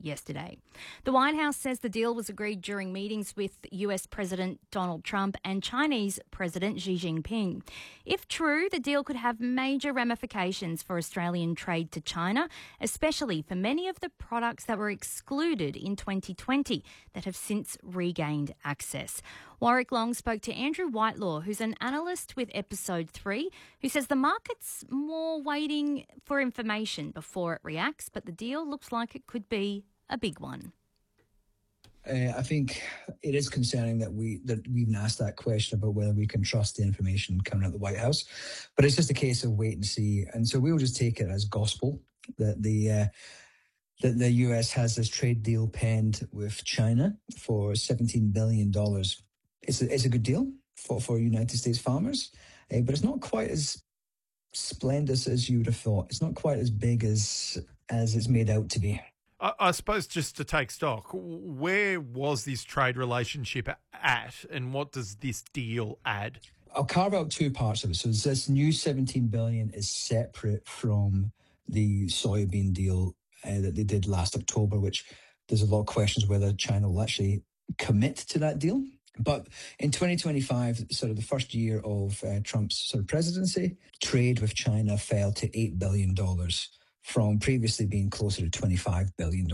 yesterday. The White House says the deal was agreed during meetings with US President Donald Trump and Chinese President Xi Jinping. If true, the deal could have major ramifications for Australian trade to China, especially for many of the products that were excluded in 2020 that have since regained access. Warwick Long spoke to Andrew Whitelaw, who's an analyst with Episode 3, who says the market's more waiting for information before it reacts, but the deal looks like it could be a big one. I think it is concerning that we've been asked that question about whether we can trust the information coming out of the White House, but it's just a case of wait and see. And so we'll just take it as gospel that the US has this trade deal penned with China for $17 billion. It's a good deal for United States farmers, but it's not quite as splendid as you would have thought. It's not quite as big as it's made out to be. I suppose just to take stock, where was this trade relationship at and what does this deal add? I'll carve out two parts of it. So this new $17 billion is separate from the soybean deal that they did last October, which there's a lot of questions whether China will actually commit to that deal. But in 2025, sort of the first year of Trump's sort of presidency, trade with China fell to $8 billion from previously being closer to $25 billion.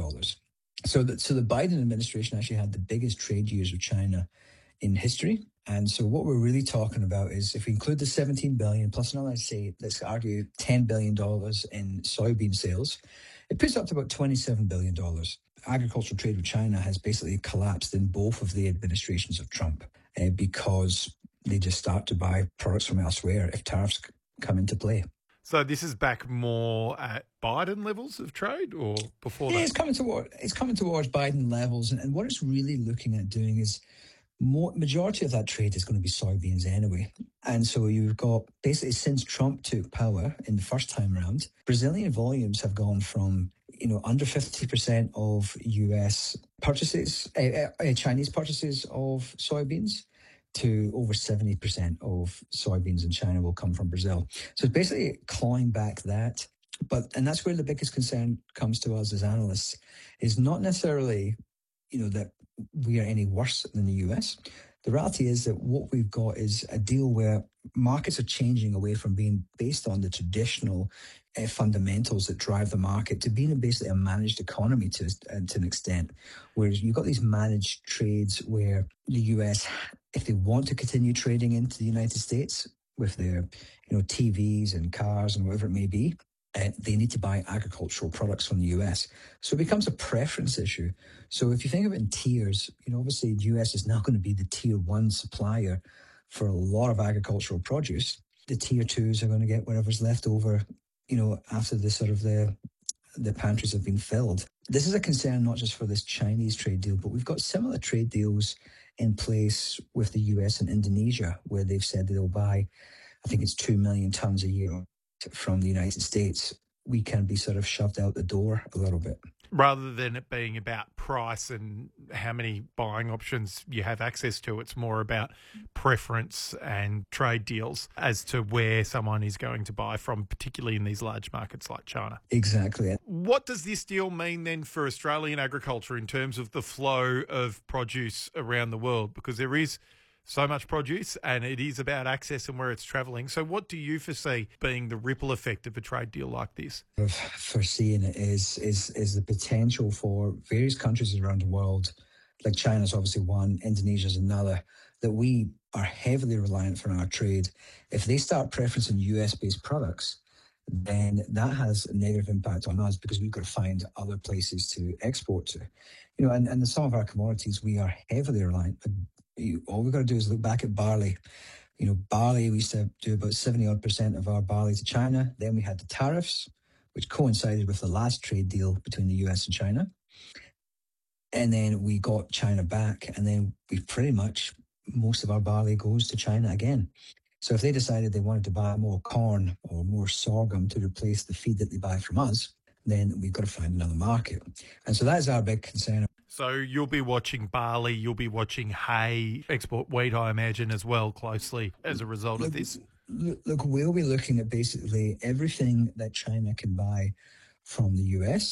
So the Biden administration actually had the biggest trade years with China in history. And so what we're really talking about is if we include the $17 billion plus another, let's argue $10 billion in soybean sales, it puts up to about $27 billion. Agricultural trade with China has basically collapsed in both of the administrations of Trump because they just start to buy products from elsewhere if tariffs come into play. So this is back more at Biden levels of trade or before that? It's coming towards Biden levels. And what it's really looking at doing is majority of that trade is going to be soybeans anyway. And so you've got basically since Trump took power in the first time around, Brazilian volumes have gone from under 50% of US purchases, Chinese purchases of soybeans to over 70% of soybeans in China will come from Brazil. So it's basically clawing back that. And that's where the biggest concern comes to us as analysts is not necessarily, that we are any worse than the US. The reality is that what we've got is a deal where markets are changing away from being based on the traditional fundamentals that drive the market to being basically a managed economy to an extent, whereas you've got these managed trades where the US, if they want to continue trading into the United States with their TVs and cars and whatever it may be, they need to buy agricultural products from the US. So it becomes a preference issue. So if you think of it in tiers, obviously the US is now going to be the tier one supplier for a lot of agricultural produce. The tier twos are going to get whatever's left over, after the sort of the pantries have been filled. This is a concern not just for this Chinese trade deal, but we've got similar trade deals in place with the US and Indonesia, where they've said that they'll buy, I think it's 2 million tons a year from the United States. We can be sort of shoved out the door a little bit. Rather than it being about price and how many buying options you have access to, it's more about preference and trade deals as to where someone is going to buy from, particularly in these large markets like China. Exactly. What does this deal mean then for Australian agriculture in terms of the flow of produce around the world? Because there is so much produce and it is about access and where it's travelling. So what do you foresee being the ripple effect of a trade deal like this? Foreseeing it is the potential for various countries around the world, like China's obviously one, Indonesia's another, that we are heavily reliant for our trade. If they start preferencing US-based products, then that has a negative impact on us because we've got to find other places to export to. And some of our commodities, we are heavily reliant. All we've got to do is look back at barley. Barley, we used to do about 70% of our barley to China. Then we had the tariffs, which coincided with the last trade deal between the US and China. And then we got China back, and then we pretty much, most of our barley goes to China again. So if they decided they wanted to buy more corn or more sorghum to replace the feed that they buy from us, then we've got to find another market. And so that is our big concern. So you'll be watching barley, you'll be watching hay, export wheat, I imagine, as well, closely as a result of this. Look, we'll be looking at basically everything that China can buy from the US.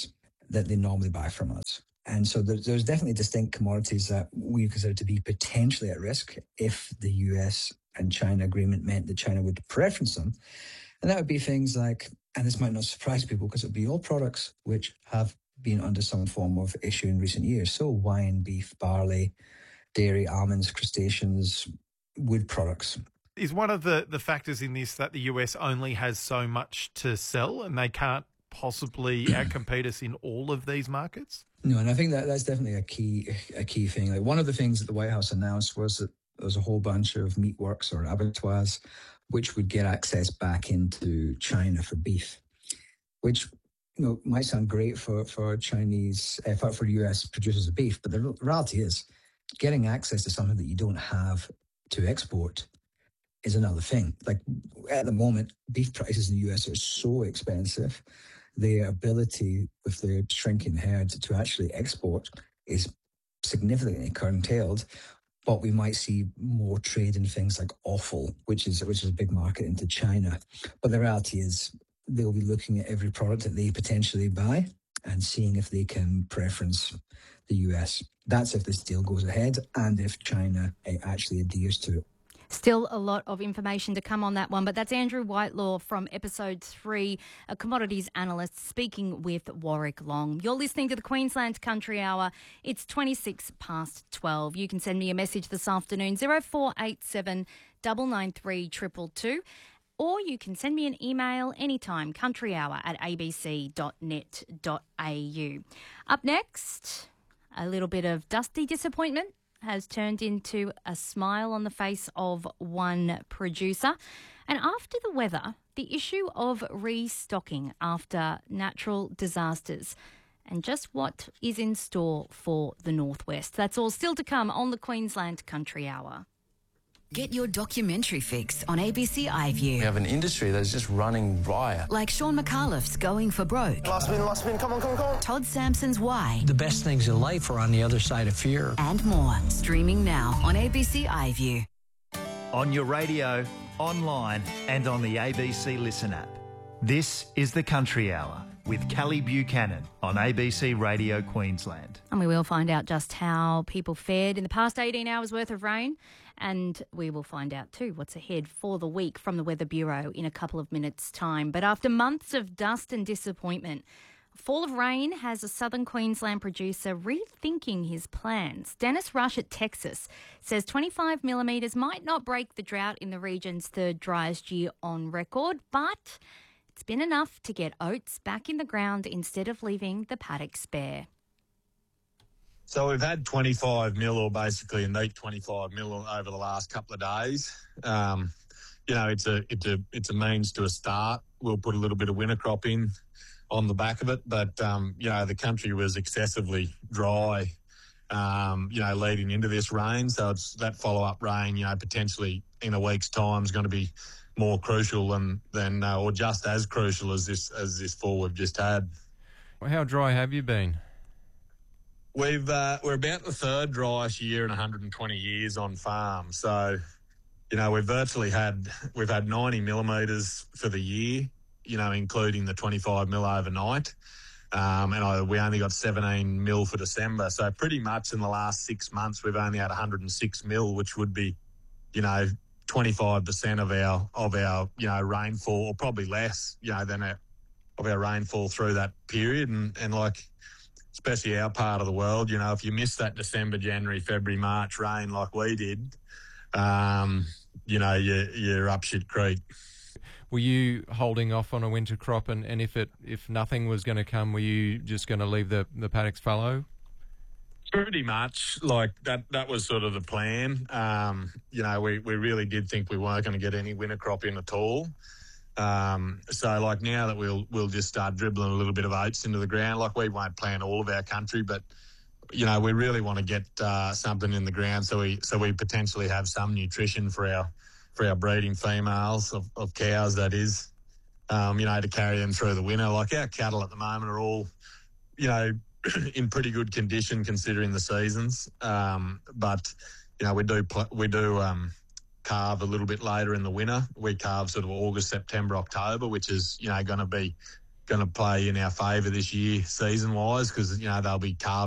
that they normally buy from us. And so there's definitely distinct commodities that we consider to be potentially at risk if the US and China agreement meant that China would preference them. And that would be things like, and this might not surprise people because it would be all products which have been under some form of issue in recent years. So wine, beef, barley, dairy, almonds, crustaceans, wood products. Is one of the factors in this that the US only has so much to sell and they can't possibly outcompete us in all of these markets? No, and I think that's definitely a key thing. Like one of the things that the White House announced was that there was a whole bunch of meatworks or abattoirs which would get access back into China for beef, which might sound great for Chinese, for US producers of beef, but the reality is getting access to something that you don't have to export is another thing. Like at the moment, beef prices in the US are so expensive. Their ability with their shrinking herd to actually export is significantly curtailed. But we might see more trade in things like offal, which is a big market into China. But the reality is they'll be looking at every product that they potentially buy and seeing if they can preference the US. That's if this deal goes ahead and if China actually adheres to it. Still a lot of information to come on that one, but that's Andrew Whitelaw from episode 3, a commodities analyst, speaking with Warwick Long. You're listening to the Queensland Country Hour. It's 26 past 12. You can send me a message this afternoon, 0487 993 222, or you can send me an email anytime, countryhour@abc.net.au. Up next, a little bit of dusty disappointment has turned into a smile on the face of one producer. And after the weather, the issue of restocking after natural disasters and just what is in store for the Northwest. That's all still to come on the Queensland Country Hour. Get your documentary fix on ABC iView. We have an industry that's just running riot. Like Sean McAuliffe's Going for Broke. Last win, come on. Todd Sampson's Why. The best things in life are on the other side of fear. And more. Streaming now on ABC iView. On your radio, online and on the ABC Listen app. This is the Country Hour with Callie Buchanan on ABC Radio Queensland. And we will find out just how people fared in the past 18 hours worth of rain. And we will find out too what's ahead for the week from the Weather Bureau in a couple of minutes' time. But after months of dust and disappointment, a fall of rain has a southern Queensland producer rethinking his plans. Dennis Rush at Texas says 25 millimetres might not break the drought in the region's third driest year on record, but it's been enough to get oats back in the ground instead of leaving the paddocks bare. So we've had 25 mil, or basically a neat 25 mil over the last couple of days. It's a means to a start. We'll put a little bit of winter crop in on the back of it, but the country was excessively dry, leading into this rain. So it's that follow-up rain, potentially in a week's time is going to be more crucial than or just as crucial as this fall we've just had. How dry have you been? We're about the third driest year in 120 years on farm. So, we've had 90 millimetres for the year, including the 25 mil overnight. We only got 17 mil for December. So pretty much in the last 6 months, we've only had 106 mil, which would be, 25% of our rainfall, or probably less, of our rainfall through that period. And especially our part of the world, if you miss that December, January, February, March rain like we did, you're up shit creek. Were you holding off on a winter crop, and if nothing was going to come, were you just going to leave the paddocks fallow? Pretty much, like that was sort of the plan. We really did think we weren't going to get any winter crop in at all. So now that we'll just start dribbling a little bit of oats into the ground. We won't plant all of our country, but we really want to get something in the ground so we potentially have some nutrition for our breeding females of cows. That is, to carry them through the winter. Our cattle at the moment are all, in pretty good condition considering the seasons. But we do calve a little bit later in the winter. We calve sort of August, September, October, which is, going to be, going to play in our favour this year, season-wise, because, you know, they'll be calving